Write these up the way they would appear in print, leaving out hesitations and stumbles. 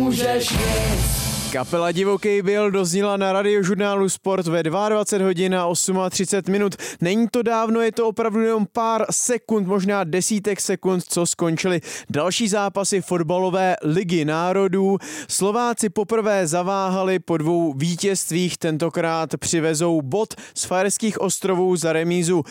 nemůžeš nic. Kapela Divoký Bill dozněla na Radiožurnálu Sport ve 22 hodin a 38 minut. Není to dávno, je to opravdu jenom pár sekund, možná desítek sekund, co skončily další zápasy fotbalové ligy národů. Slováci poprvé zaváhali po 2 vítězstvích, tentokrát přivezou bod z Faerských ostrovů za remízu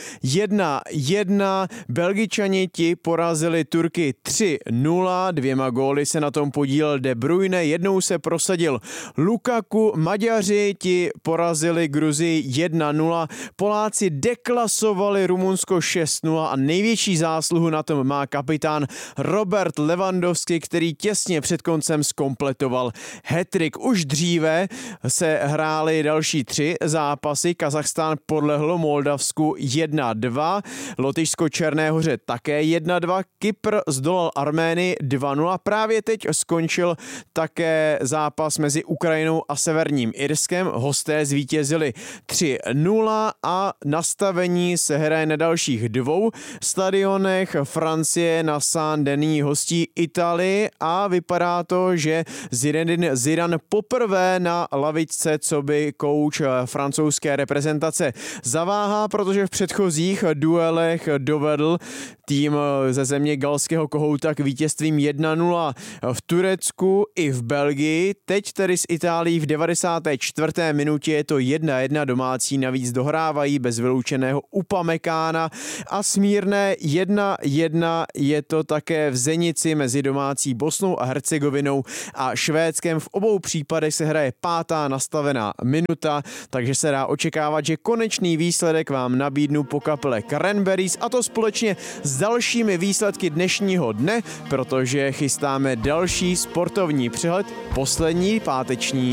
1-1. Belgičani ti porazili Turky 3-0, 2 góly se na tom podílel De Bruyne, jednou se prosadil Lukaku, Maďaři ti porazili Gruzii 1-0, Poláci deklasovali Rumunsko 6-0 a největší zásluhu na tom má kapitán Robert Lewandowski, který těsně před koncem zkompletoval hat-trick. Už dříve se hrály další 3 zápasy, Kazachstán podlehl Moldavsku 1-2, Lotyšsko Černé Hoře také 1-2, Kypr zdolal Arménii 2-0, právě teď skončil také zápas mezi Ukrajinou a Severním Irskem. Hosté zvítězili 3-0 a nastavení se hraje na dalších 2 stadionech. Francie na Saint-Denis hostí Itálii a vypadá to, že Zinedine Zidane poprvé na lavičce coby kouč francouzské reprezentace zaváhá, protože v předchozích duelech dovedl tým ze země galského kohouta k vítězstvím 1-0 v Turecku i v Belgii. Teď tedy s Itálií v 94. minutě je to 1-1, domácí navíc dohrávají bez vyloučeného Upamekána a smírné 1-1 je to také v Zenici mezi domácí Bosnou a Hercegovinou a Švédskem. V obou případech se hraje 5. nastavená minuta, takže se dá očekávat, že konečný výsledek vám nabídnu po kapele Cranberries, a to společně s dalšími výsledky dnešního dne, protože chystáme další sportovní přehled, poslední páteční.